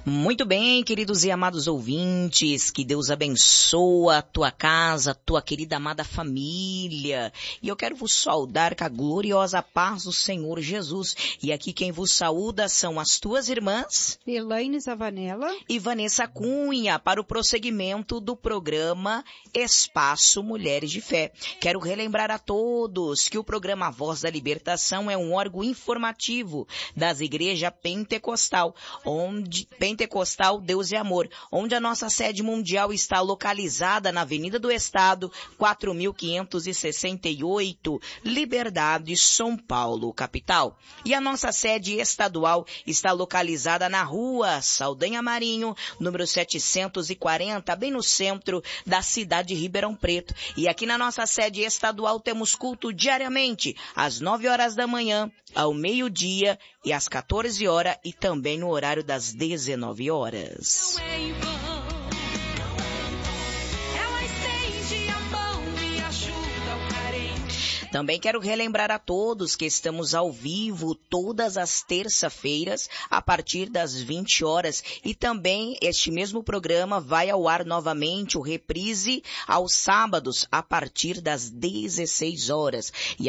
Muito bem, queridos e amados ouvintes, que Deus abençoe a tua casa, a tua querida amada família. E eu quero vos saudar com a gloriosa paz do Senhor Jesus. E aqui quem vos saúda são as tuas irmãs, Elaine Zavanella e Vanessa Cunha, para o prosseguimento do programa Espaço Mulheres de Fé. Quero relembrar a todos que o programa Voz da Libertação é um órgão informativo das igrejas pentecostal, Pentecostal Deus é Amor, onde a nossa sede mundial está localizada na Avenida do Estado, 4568, Liberdade, São Paulo, capital. E a nossa sede estadual está localizada na Rua Saldanha Marinho, número 740, bem no centro da cidade de Ribeirão Preto. E aqui na nossa sede estadual temos culto diariamente, às 9 horas da manhã, ao meio-dia e às 14 horas e também no horário das 19 horas. Também quero relembrar a todos que estamos ao vivo todas as terças-feiras a partir das 20 horas e também este mesmo programa vai ao ar novamente, o reprise aos sábados a partir das 16 horas.